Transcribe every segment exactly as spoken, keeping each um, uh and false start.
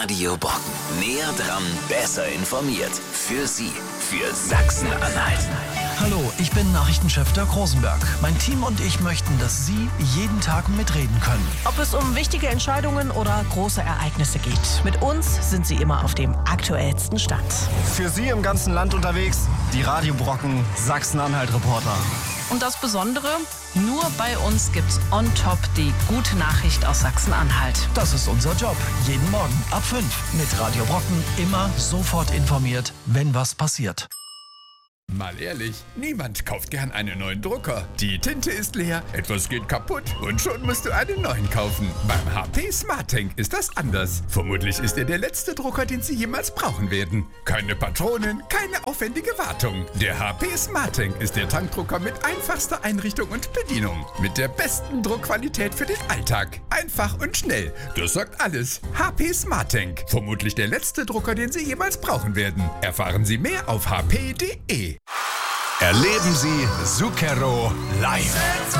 Radio Brocken. Näher dran, besser informiert. Für Sie, für Sachsen-Anhalt. Hallo, ich bin Nachrichtenchef Dirk Rosenberg. Mein Team und ich möchten, dass Sie jeden Tag mitreden können. Ob es um wichtige Entscheidungen oder große Ereignisse geht. Mit uns sind Sie immer auf dem aktuellsten Stand. Für Sie im ganzen Land unterwegs, die Radio Brocken Sachsen-Anhalt-Reporter. Und das Besondere? Nur bei uns gibt's on top die gute Nachricht aus Sachsen-Anhalt. Das ist unser Job. Jeden Morgen ab fünf mit Radio Brocken immer sofort informiert, wenn was passiert. Mal ehrlich, niemand kauft gern einen neuen Drucker. Die Tinte ist leer, etwas geht kaputt und schon musst du einen neuen kaufen. Beim H P SmartTank ist das anders. Vermutlich ist er der letzte Drucker, den Sie jemals brauchen werden. Keine Patronen, keine aufwendige Wartung. Der H P SmartTank ist der Tankdrucker mit einfachster Einrichtung und Bedienung. Mit der besten Druckqualität für den Alltag. Einfach und schnell. Das sagt alles. H P SmartTank. Vermutlich der letzte Drucker, den Sie jemals brauchen werden. Erfahren Sie mehr auf h p punkt d e. Erleben Sie Zucchero live.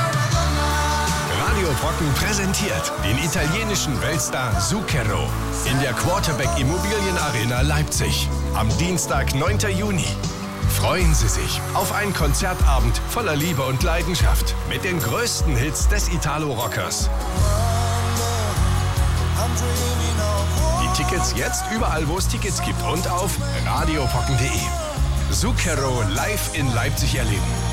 Radio Brocken präsentiert den italienischen Weltstar Zucchero in der Quarterback Immobilien Arena Leipzig am Dienstag, neunten Juni. Freuen Sie sich auf einen Konzertabend voller Liebe und Leidenschaft mit den größten Hits des Italo-Rockers. Die Tickets jetzt überall, wo es Tickets gibt und auf radio brocken punkt d e. Zucchero live in Leipzig erleben.